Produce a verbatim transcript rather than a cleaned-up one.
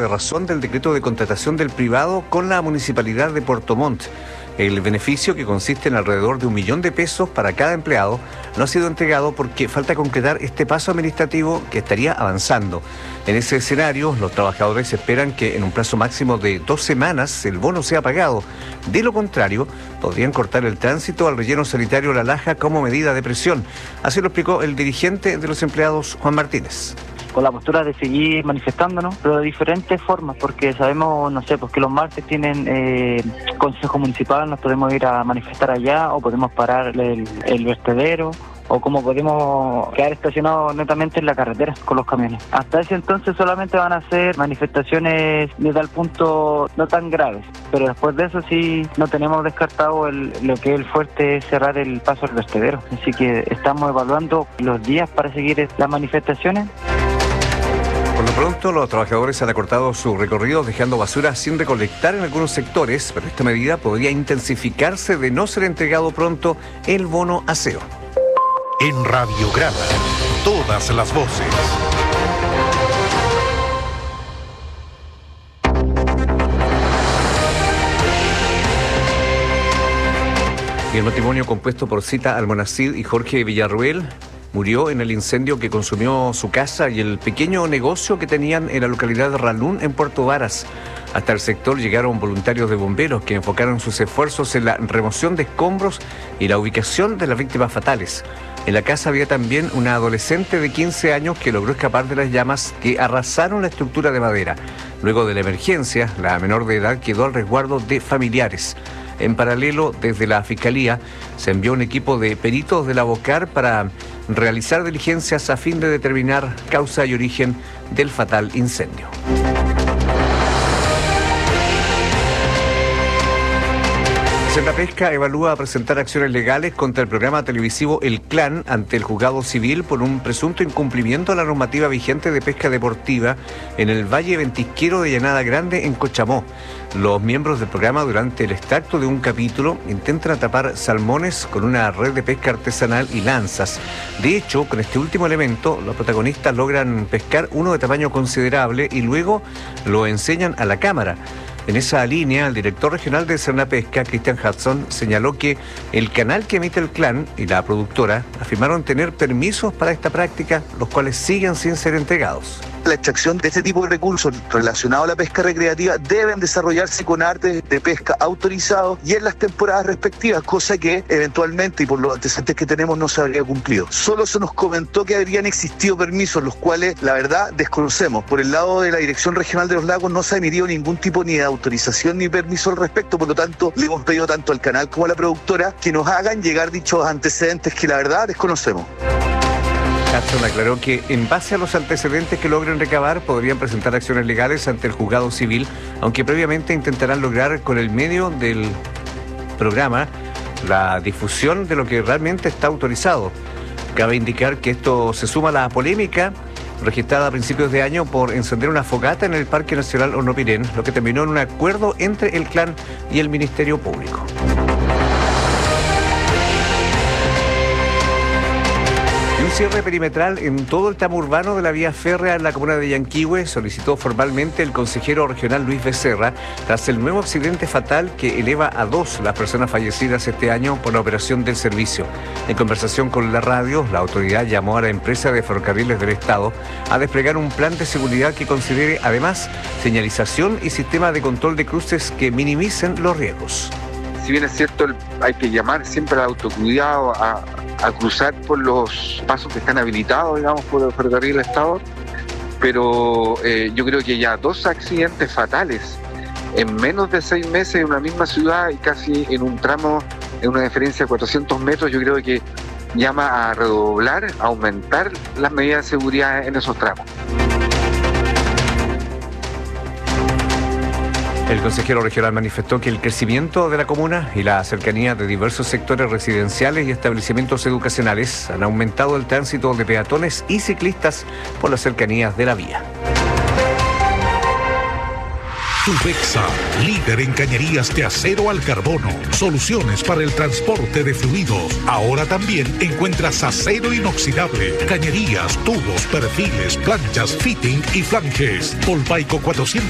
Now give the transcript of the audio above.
de razón del decreto de contratación del privado con la Municipalidad de Puerto Montt. El beneficio, que consiste en alrededor de un millón de pesos para cada empleado, no ha sido entregado porque falta concretar este paso administrativo que estaría avanzando. En ese escenario, los trabajadores esperan que en un plazo máximo de dos semanas el bono sea pagado. De lo contrario, podrían cortar el tránsito al relleno sanitario La Laja como medida de presión. Así lo explicó el dirigente de los empleados, Juan Martínez. Con la postura de seguir manifestándonos, pero de diferentes formas, porque sabemos, no sé, pues que los martes tienen eh, consejo municipal, nos podemos ir a manifestar allá, o podemos parar el, el vertedero, o como podemos quedar estacionados netamente en la carretera con los camiones. Hasta ese entonces solamente van a ser manifestaciones de tal punto no tan graves, pero después de eso sí no tenemos descartado el, lo que es el fuerte es cerrar el paso al vertedero. Así que estamos evaluando los días para seguir las manifestaciones. Por lo pronto, los trabajadores han acortado su recorrido dejando basura sin recolectar en algunos sectores, pero esta medida podría intensificarse de no ser entregado pronto el bono aseo. En Radio Grada, todas las voces. Y el matrimonio compuesto por Zita Almonacid y Jorge Villarruel murió en el incendio que consumió su casa y el pequeño negocio que tenían en la localidad de Ralún, en Puerto Varas. Hasta el sector llegaron voluntarios de bomberos que enfocaron sus esfuerzos en la remoción de escombros y la ubicación de las víctimas fatales. En la casa había también una adolescente de quince años que logró escapar de las llamas que arrasaron la estructura de madera. Luego de la emergencia, la menor de edad quedó al resguardo de familiares. En paralelo, desde la Fiscalía, se envió un equipo de peritos de la Bocar para realizar diligencias a fin de determinar causa y origen del fatal incendio. Senapesca evalúa presentar acciones legales contra el programa televisivo El Clan ante el juzgado civil por un presunto incumplimiento a la normativa vigente de pesca deportiva en el Valle Ventisquero de Llanada Grande, en Cochamó. Los miembros del programa, durante el extracto de un capítulo, intentan atrapar salmones con una red de pesca artesanal y lanzas. De hecho, con este último elemento, los protagonistas logran pescar uno de tamaño considerable y luego lo enseñan a la cámara. En esa línea, el director regional de Senapesca, Cristian Hudson, señaló que el canal que emite El Clan y la productora afirmaron tener permisos para esta práctica, los cuales siguen sin ser entregados. La extracción de este tipo de recursos relacionados a la pesca recreativa deben desarrollarse con artes de pesca autorizados y en las temporadas respectivas, cosa que eventualmente y por los antecedentes que tenemos no se habría cumplido. Solo se nos comentó que habrían existido permisos, los cuales la verdad desconocemos. Por el lado de la Dirección Regional de los Lagos no se ha emitido ningún tipo ni de autorización ni permiso al respecto, por lo tanto le hemos pedido tanto al canal como a la productora que nos hagan llegar dichos antecedentes que la verdad desconocemos. Hudson aclaró que en base a los antecedentes que logren recabar podrían presentar acciones legales ante el juzgado civil, aunque previamente intentarán lograr con el medio del programa la difusión de lo que realmente está autorizado. Cabe indicar que esto se suma a la polémica registrada a principios de año por encender una fogata en el Parque Nacional Hornopirén, lo que terminó en un acuerdo entre el Clan y el Ministerio Público. Un cierre perimetral en todo el tramo urbano de la vía férrea en la comuna de Yanquihue solicitó formalmente el consejero regional Luis Becerra tras el nuevo accidente fatal que eleva a dos las personas fallecidas este año por la operación del servicio. En conversación con la radio, la autoridad llamó a la empresa de ferrocarriles del Estado a desplegar un plan de seguridad que considere además señalización y sistema de control de cruces que minimicen los riesgos. Si bien es cierto, hay que llamar siempre al autocuidado, a, a cruzar por los pasos que están habilitados, digamos, por el ferrocarril del Estado, pero eh, yo creo que ya dos accidentes fatales en menos de seis meses en una misma ciudad y casi en un tramo, en una diferencia de cuatrocientos metros, yo creo que llama a redoblar, a aumentar las medidas de seguridad en esos tramos. El consejero regional manifestó que el crecimiento de la comuna y la cercanía de diversos sectores residenciales y establecimientos educacionales han aumentado el tránsito de peatones y ciclistas por las cercanías de la vía. Tupexa, líder en cañerías de acero al carbono, soluciones para el transporte de fluidos. Ahora también encuentras acero inoxidable, cañerías, tubos, perfiles, planchas, fitting y flanges. Polpaico cuatrocientos